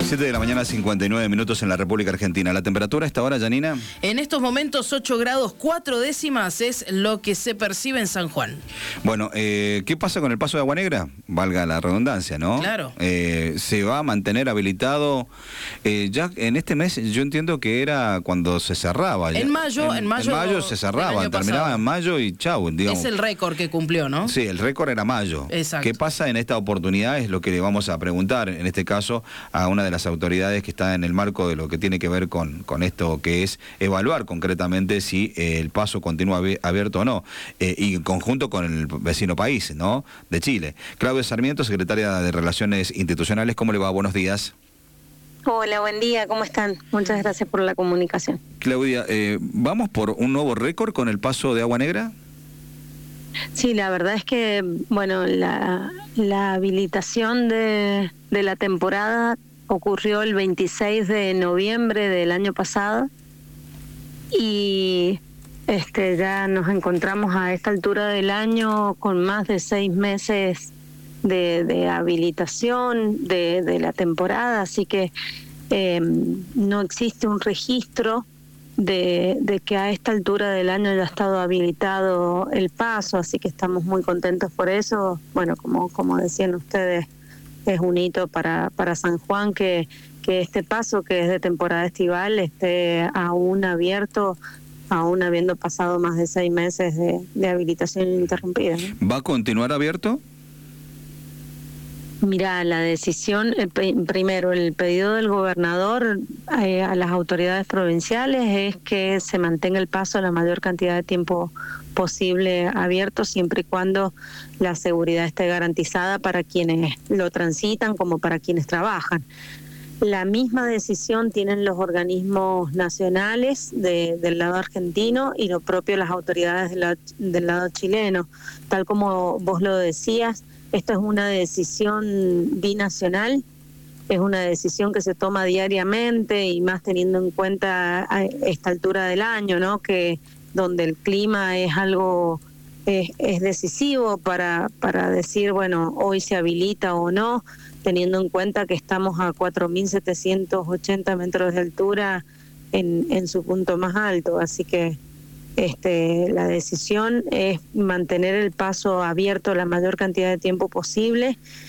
7 de la mañana, 59 minutos en la República Argentina. ¿La temperatura a esta hora, Janina? En estos momentos 8 grados 4 décimas es lo que se percibe en San Juan. Bueno, ¿qué pasa con el paso de Agua Negra? Valga la redundancia, ¿no? Claro. Se va a mantener habilitado ya en este mes. Yo entiendo que era cuando se cerraba. En mayo se cerraba, terminaba en mayo y chau, digamos. Es el récord que cumplió, ¿no? Sí, el récord era mayo. Exacto. ¿Qué pasa en esta oportunidad? Es lo que le vamos a preguntar, en este caso, a una de las autoridades que está en el marco de lo que tiene que ver con esto, que es evaluar concretamente si el paso continúa abierto o no, y en conjunto con el vecino país, ¿no?, de Chile. Claudia Sarmiento, secretaria de Relaciones Institucionales, ¿cómo le va? Buenos días. Hola, buen día, ¿cómo están? Muchas gracias por la comunicación. Claudia, ¿vamos por un nuevo récord con el paso de Agua Negra? Sí, la verdad es que, bueno, la habilitación de la temporada ocurrió el 26 de noviembre del año pasado y ya nos encontramos a esta altura del año con más de 6 meses de habilitación de la temporada, así que no existe un registro de que a esta altura del año ya ha estado habilitado el paso, así que estamos muy contentos por eso. Bueno, como decían ustedes, es un hito para San Juan que este paso, que es de temporada estival, esté aún abierto, aún habiendo pasado más de 6 meses de habilitación ininterrumpida, ¿no? ¿Va a continuar abierto? Mira, la decisión, primero, el pedido del gobernador a las autoridades provinciales es que se mantenga el paso la mayor cantidad de tiempo posible abierto, siempre y cuando la seguridad esté garantizada para quienes lo transitan como para quienes trabajan. La misma decisión tienen los organismos nacionales del lado argentino y lo propio las autoridades del lado chileno. Tal como vos lo decías, esto es una decisión binacional, es una decisión que se toma diariamente y más teniendo en cuenta a esta altura del año, ¿no?, que donde el clima es algo es decisivo para decir, bueno, hoy se habilita o no, teniendo en cuenta que estamos a 4.780 metros de altura en su punto más alto, así que la decisión es mantener el paso abierto la mayor cantidad de tiempo posible